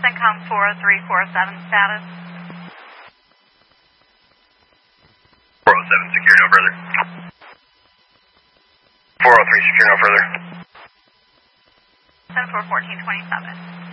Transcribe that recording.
CENTCOM 40347 status. 407 secure, no further. 403 secure, no further. 741427.